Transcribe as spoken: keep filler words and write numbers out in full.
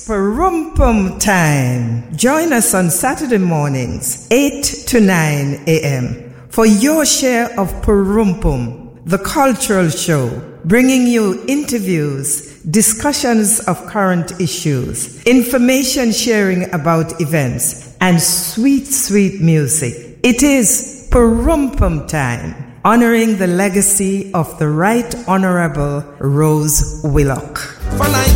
Purumpum time. Join us on Saturday mornings, eight to nine a.m. for your share of Purumpum, the cultural show, bringing you interviews, discussions of current issues, information sharing about events, and sweet, sweet music. It is Purumpum time, honoring the legacy of the Right Honorable Rose Willock. For